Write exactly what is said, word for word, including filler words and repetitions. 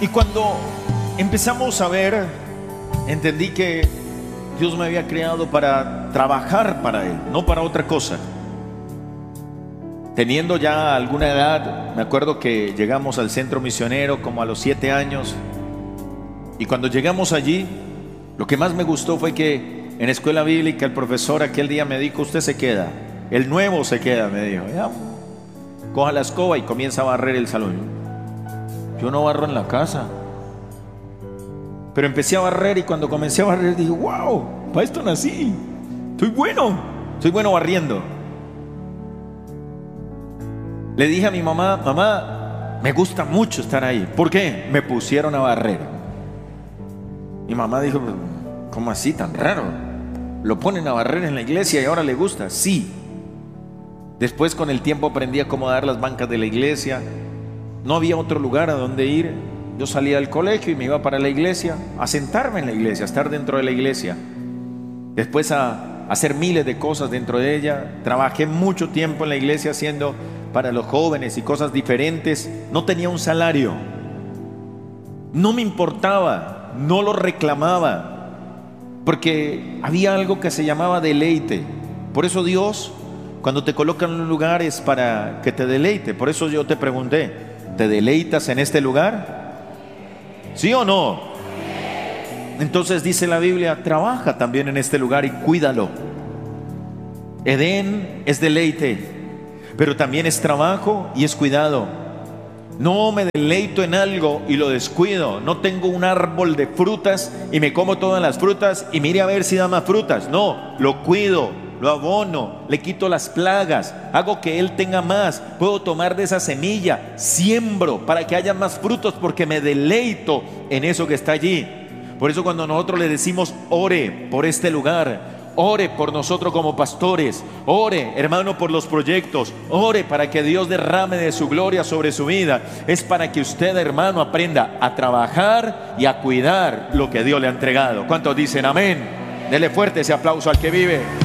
Y cuando empezamos a ver, entendí que Dios me había creado para trabajar para Él, no para otra cosa. Teniendo ya alguna edad, me acuerdo que llegamos al centro misionero como a los siete años. Y cuando llegamos allí, lo que más me gustó fue que en escuela bíblica el profesor aquel día me dijo: usted se queda, el nuevo se queda, me dijo. Ya, coja la escoba y comienza a barrer el salón. Yo no barro en la casa. Pero empecé a barrer, y cuando comencé a barrer dije: wow, para esto nací, estoy bueno, soy bueno barriendo. Le dije a mi mamá: mamá, me gusta mucho estar ahí. ¿Por qué? Me pusieron a barrer. Mi mamá dijo: ¿cómo así, tan raro? Lo ponen a barrer en la iglesia y ahora le gusta. Sí. Después, con el tiempo, aprendí a acomodar las bancas de la iglesia. No había otro lugar a donde ir. Yo salía del colegio y me iba para la iglesia, a sentarme en la iglesia, a estar dentro de la iglesia. Después a, a hacer miles de cosas dentro de ella. Trabajé mucho tiempo en la iglesia haciendo para los jóvenes y cosas diferentes. No tenía un salario, no me importaba, no lo reclamaba, porque había algo que se llamaba deleite. Por eso Dios, cuando te coloca en un lugar, es para que te deleite. Por eso yo te pregunté: ¿te deleitas en este lugar? ¿Sí o no? Entonces dice la Biblia: trabaja también en este lugar y cuídalo. Edén es deleite, pero también es trabajo y es cuidado. No me deleito en algo y lo descuido. No tengo un árbol de frutas y me como todas las frutas y mire a ver si da más frutas. No, lo cuido, lo abono, le quito las plagas, hago que él tenga más. Puedo tomar de esa semilla, siembro para que haya más frutos, porque me deleito en eso que está allí. Por eso cuando nosotros le decimos: ore por este lugar, ore por nosotros como pastores, ore, hermano, por los proyectos, ore para que Dios derrame de su gloria sobre su vida, es para que usted, hermano, aprenda a trabajar y a cuidar lo que Dios le ha entregado. ¿Cuántos dicen amén? Dele fuerte ese aplauso al que vive.